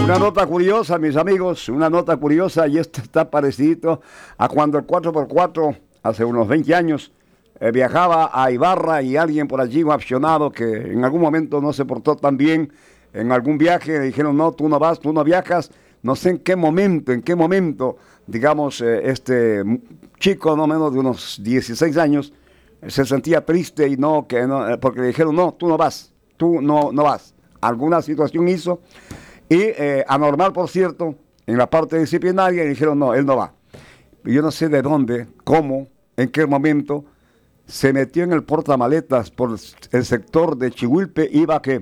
Una nota curiosa, mis amigos, una nota curiosa, y esto está parecido a cuando el 4x4, hace unos 20 años, viajaba a Ibarra y alguien por allí, un aficionado que en algún momento no se portó tan bien, en algún viaje le dijeron, no, tú no vas, tú no viajas, no sé en qué momento, digamos, este chico no menos de unos 16 años, se sentía triste y porque le dijeron, no, tú no vas, no vas. Alguna situación hizo. Y anormal, por cierto, en la parte disciplinaria, le dijeron, no, él no va. Y yo no sé de dónde, cómo, en qué momento, se metió en el portamaletas por el sector de Chihuilpe, iba que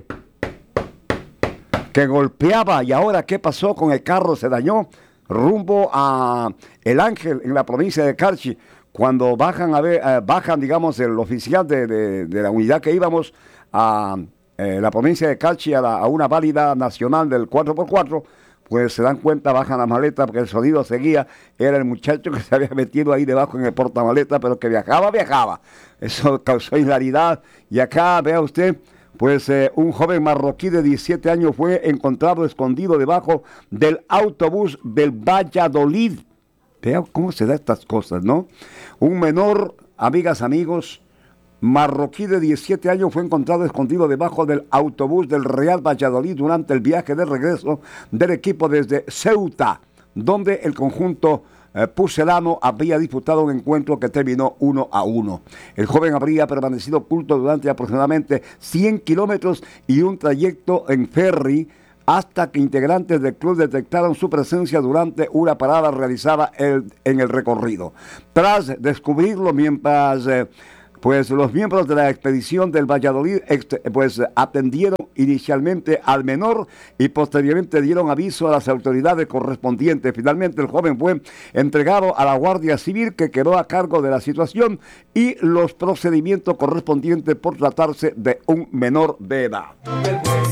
golpeaba. Y ahora, ¿qué pasó con el carro? Se dañó rumbo a El Ángel, en la provincia de Carchi. Cuando bajan, digamos, el oficial de la unidad que íbamos a la provincia de Carchi a una válida nacional del 4x4, pues se dan cuenta, bajan la maleta porque el sonido seguía, era el muchacho que se había metido ahí debajo en el portamaleta, pero que viajaba. Eso causó hilaridad. Y acá, vea usted, pues un joven marroquí de 17 años fue encontrado escondido debajo del autobús del Valladolid. Vea cómo se dan estas cosas, ¿no? Un menor, amigas, amigos, marroquí de 17 años fue encontrado escondido debajo del autobús del Real Valladolid durante el viaje de regreso del equipo desde Ceuta, donde el conjunto pucelano había disputado un encuentro que terminó 1-1. El joven habría permanecido oculto durante aproximadamente 100 kilómetros y un trayecto en ferry hasta que integrantes del club detectaron su presencia durante una parada realizada en el recorrido. Tras descubrirlo, pues los miembros de la expedición del Valladolid pues atendieron inicialmente al menor y posteriormente dieron aviso a las autoridades correspondientes. Finalmente el joven fue entregado a la Guardia Civil, que quedó a cargo de la situación y los procedimientos correspondientes por tratarse de un menor de edad.